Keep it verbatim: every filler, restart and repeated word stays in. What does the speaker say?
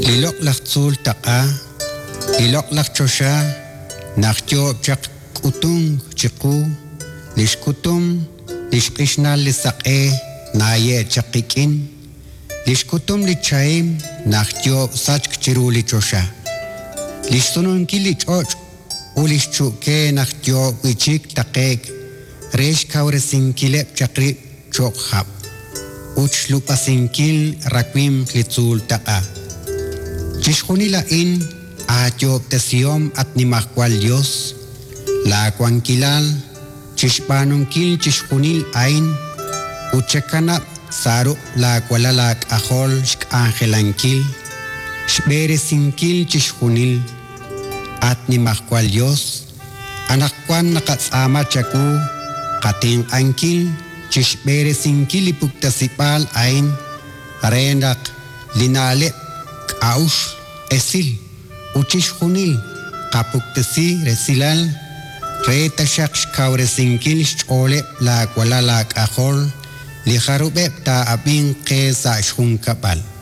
Lilok lakzul taqa, lilok lakchosha, nachtyo chak kutung chiku, lishkutum, lishkishnal lisaqe, naye chakikin, lishkutum lichaim, nachtyo sachk chiru lichosha. Lishtunun kilichoch, ulishchuke nachtyo wichik taqek, resh kauresinkilep chakri chokhab. Uchlupasinkil rakwim klitzul taqa. Chishkunila in atyo tesiom at nimakwal Dios, la kwankilal, chishpanunkil chishkunil ain, uchekanap saru la kwalalak ahol shk angelankil, shberesinkil chishkunil at nimakwal Dios, anakwan nakatsama chaku, kating angkil, chishberesinkil ipuktasipal ain, rendak linalep, aush esil uchishkunil kapuktesi resilal reta shaksh kauresinkil chole la kwala la kahol li kharube ta abin qesa shun kapal.